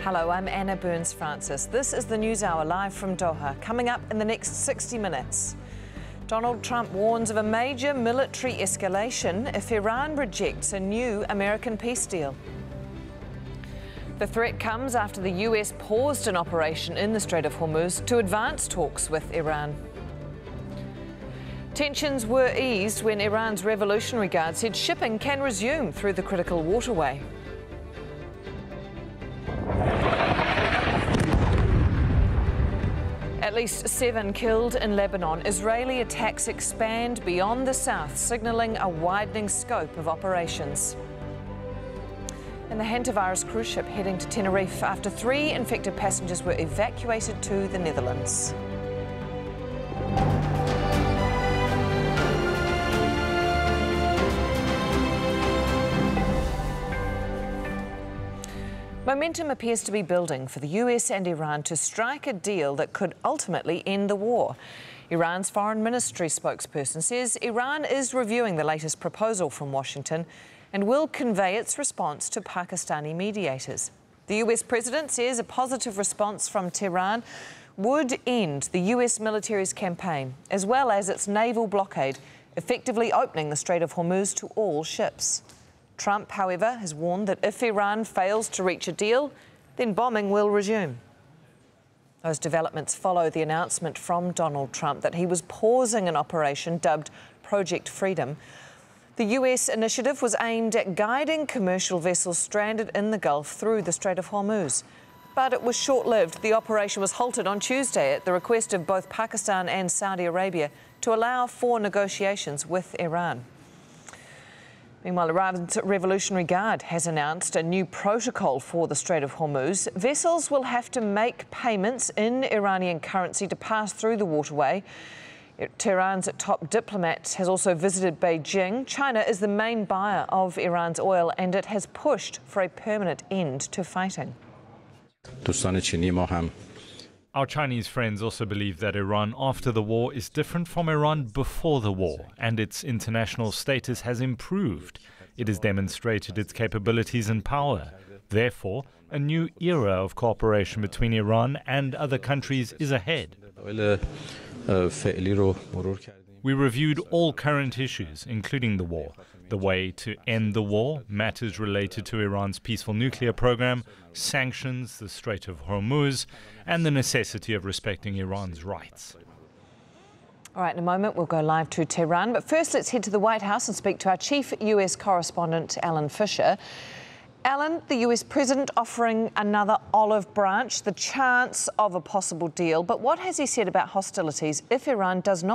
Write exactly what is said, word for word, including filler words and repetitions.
Hello, I'm Anna Burns-Francis. This is the News Hour live from Doha. Coming up in the next sixty minutes. Donald Trump warns of a major military escalation if Iran rejects a new American peace deal. The threat comes after the U S paused an operation in the Strait of Hormuz to advance talks with Iran. Tensions were eased when Iran's Revolutionary Guard said shipping can resume through the critical waterway. At least seven killed in Lebanon. Israeli attacks expand beyond the south, signalling a widening scope of operations. And the Hantavirus cruise ship heading to Tenerife after three infected passengers were evacuated to the Netherlands. Momentum appears to be building for the U S and Iran to strike a deal that could ultimately end the war. Iran's foreign ministry spokesperson says Iran is reviewing the latest proposal from Washington and will convey its response to Pakistani mediators. The U S president says a positive response from Tehran would end the U S military's campaign, as well as its naval blockade, effectively opening the Strait of Hormuz to all ships. Trump, however, has warned that if Iran fails to reach a deal, then bombing will resume. Those developments follow the announcement from Donald Trump that he was pausing an operation dubbed Project Freedom. The U S initiative was aimed at guiding commercial vessels stranded in the Gulf through the Strait of Hormuz. But it was short-lived. The operation was halted on Tuesday at the request of both Pakistan and Saudi Arabia to allow for negotiations with Iran. Meanwhile, Iran's Revolutionary Guard has announced a new protocol for the Strait of Hormuz. Vessels will have to make payments in Iranian currency to pass through the waterway. Tehran's top diplomat has also visited Beijing. China is the main buyer of Iran's oil, and it has pushed for a permanent end to fighting. Our Chinese friends also believe that Iran after the war is different from Iran before the war, and its international status has improved. It has demonstrated its capabilities and power. Therefore, a new era of cooperation between Iran and other countries is ahead. We reviewed all current issues, including the war, the way to end the war, matters related to Iran's peaceful nuclear program, sanctions, the Strait of Hormuz, and the necessity of respecting Iran's rights. All right, in a moment we'll go live to Tehran, but first let's head to the White House and speak to our chief U S correspondent, Alan Fisher. Alan, the U S president offering another olive branch, the chance of a possible deal, but what has he said about hostilities if Iran does not